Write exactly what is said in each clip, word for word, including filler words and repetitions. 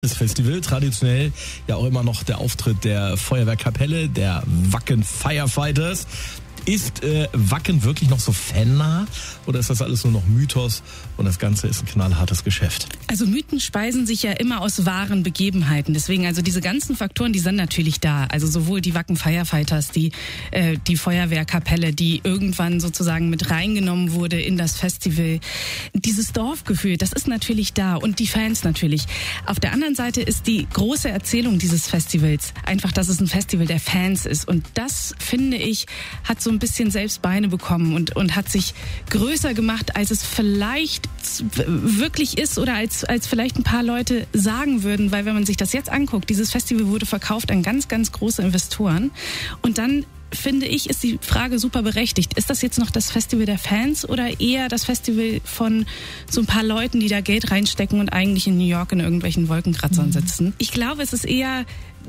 Das Festival, traditionell ja auch immer noch der Auftritt der Feuerwehrkapelle, der Wacken Firefighters. Ist äh, Wacken wirklich noch so fannah oder ist das alles nur noch Mythos und das Ganze ist ein knallhartes Geschäft? Also Mythen speisen sich ja immer aus wahren Begebenheiten. Deswegen, also diese ganzen Faktoren, die sind natürlich da. Also sowohl die Wacken Firefighters, die, äh, die Feuerwehrkapelle, die irgendwann sozusagen mit reingenommen wurde in das Festival. Dieses Dorfgefühl, das ist natürlich da und die Fans natürlich. Auf der anderen Seite ist die große Erzählung dieses Festivals einfach, dass es ein Festival der Fans ist. Und das, finde ich, hat so ein bisschen selbst Beine bekommen und, und hat sich größer gemacht, als es vielleicht wirklich ist oder als, als vielleicht ein paar Leute sagen würden, weil wenn man sich das jetzt anguckt, dieses Festival wurde verkauft an ganz, ganz große Investoren und dann finde ich, ist die Frage super berechtigt. Ist das jetzt noch das Festival der Fans oder eher das Festival von so ein paar Leuten, die da Geld reinstecken und eigentlich in New York in irgendwelchen Wolkenkratzern mhm. sitzen? Ich glaube, es ist eher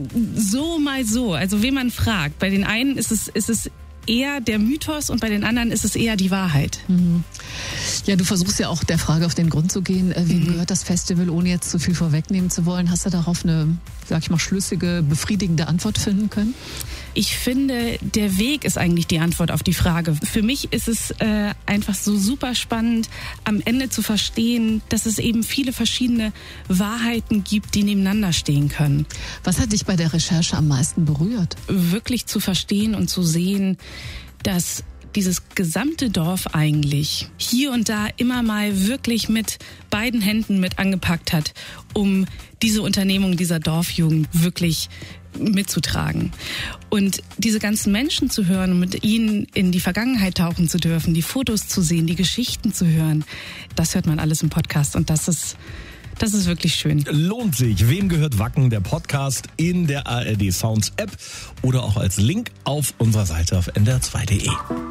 so mal so. Also wen man fragt. Bei den einen ist es, ist es eher der Mythos und bei den anderen ist es eher die Wahrheit. Mhm. Ja, du versuchst ja auch der Frage auf den Grund zu gehen, wem mhm. gehört das Festival, ohne jetzt zu viel vorwegnehmen zu wollen. Hast du darauf eine, sag ich mal, schlüssige, befriedigende Antwort finden können? Ich finde, der Weg ist eigentlich die Antwort auf die Frage. Für mich ist es äh, einfach so super spannend, am Ende zu verstehen, dass es eben viele verschiedene Wahrheiten gibt, die nebeneinander stehen können. Was hat dich bei der Recherche am meisten berührt? Wirklich zu verstehen und zu sehen, dass dieses gesamte Dorf eigentlich hier und da immer mal wirklich mit beiden Händen mit angepackt hat, um diese Unternehmung dieser Dorfjugend wirklich mitzutragen. Und diese ganzen Menschen zu hören und mit ihnen in die Vergangenheit tauchen zu dürfen, die Fotos zu sehen, die Geschichten zu hören, das hört man alles im Podcast und das ist Das ist wirklich schön. Lohnt sich. Wem gehört Wacken? Der Podcast in der A R D Sounds App oder auch als Link auf unserer Seite auf n d r zwei punkt d e.